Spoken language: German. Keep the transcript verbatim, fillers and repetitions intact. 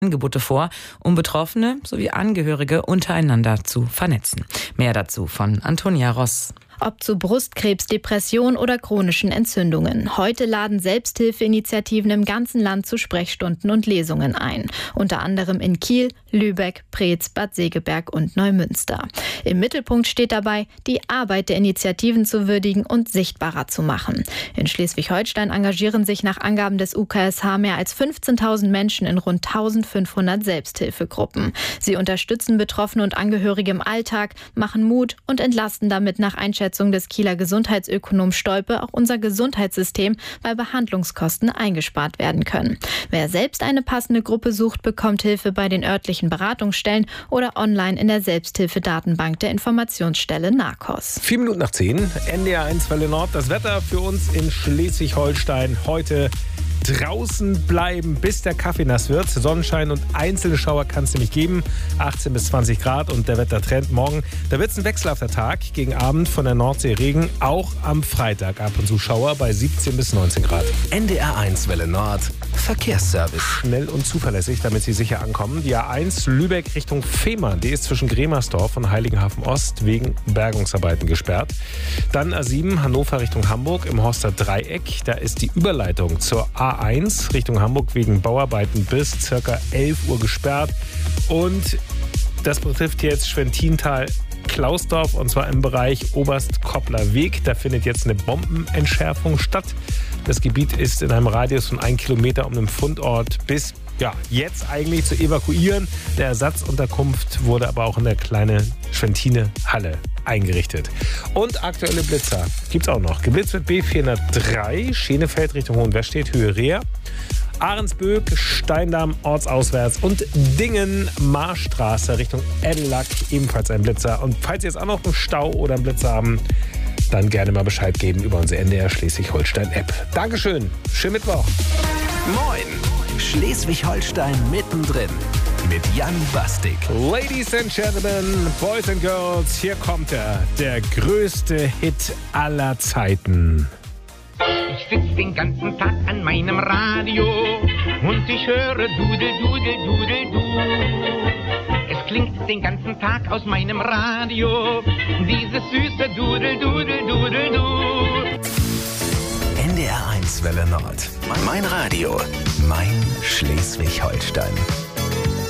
Angebote vor, um Betroffene sowie Angehörige untereinander zu vernetzen. Mehr dazu von Antonia Ross. Ob zu Brustkrebs, Depression oder chronischen Entzündungen. Heute laden Selbsthilfeinitiativen im ganzen Land zu Sprechstunden und Lesungen ein. Unter anderem in Kiel, Lübeck, Preetz, Bad Segeberg und Neumünster. Im Mittelpunkt steht dabei, die Arbeit der Initiativen zu würdigen und sichtbarer zu machen. In Schleswig-Holstein engagieren sich nach Angaben des U K S H mehr als fünfzehntausend Menschen in rund eintausendfünfhundert Selbsthilfegruppen. Sie unterstützen Betroffene und Angehörige im Alltag, machen Mut und entlasten damit nach Einschätzung des Kieler Gesundheitsökonom Stolpe auch unser Gesundheitssystem, weil Behandlungskosten eingespart werden können. Wer selbst eine passende Gruppe sucht, bekommt Hilfe bei den örtlichen Beratungsstellen oder online in der Selbsthilfedatenbank der Informationsstelle NAKOS. Vier Minuten nach zehn, N D R eins Welle Nord. Das Wetter für uns in Schleswig-Holstein heute: draußen bleiben, bis der Kaffee nass wird. Sonnenschein und einzelne Schauer kann es nämlich geben. achtzehn bis zwanzig Grad und der Wettertrend morgen. Da wird es ein wechselhafter Tag. Gegen Abend von der Nordsee Regen. Auch am Freitag ab und zu Schauer bei siebzehn bis neunzehn Grad. N D R eins Welle Nord. Verkehrsservice. Schnell und zuverlässig, damit Sie sicher ankommen. Die A eins Lübeck Richtung Fehmarn. Die ist zwischen Gremersdorf und Heiligenhafen Ost wegen Bergungsarbeiten gesperrt. Dann A sieben Hannover Richtung Hamburg im Horster Dreieck. Da ist die Überleitung zur A eins Richtung Hamburg wegen Bauarbeiten bis ca. elf Uhr gesperrt. Und das betrifft jetzt Schwentintal Klausdorf, und zwar im Bereich Oberstkoppler Weg. Da findet jetzt eine Bombenentschärfung statt. Das Gebiet ist in einem Radius von einem Kilometer um den Fundort bis ja, jetzt eigentlich zu evakuieren. Eine Ersatzunterkunft wurde aber auch in der kleinen Schwentine Halle eingerichtet. Und aktuelle Blitzer gibt es auch noch. Geblitzt wird B vierhundertdrei, Schenefeld Richtung Hohenwestedt, Höhe Reher. Ahrensböck, Steindamm ortsauswärts und Dingen, Marstraße Richtung Edellack, ebenfalls ein Blitzer. Und falls Sie jetzt auch noch einen Stau oder einen Blitzer haben, dann gerne mal Bescheid geben über unsere N D R Schleswig-Holstein-App. Dankeschön, schönen Mittwoch. Moin, Schleswig-Holstein mittendrin mit Jan Bastik. Ladies and Gentlemen, Boys and Girls, hier kommt er, der größte Hit aller Zeiten. Ich sitz den ganzen Tag an meinem Radio und ich höre Dudel, Dudel, Dudel, Du. Es klingt den ganzen Tag aus meinem Radio, dieses süße Dudel, Dudel, Dudel, Du. N D R eins Welle Nord. Mein Radio, mein Schleswig-Holstein.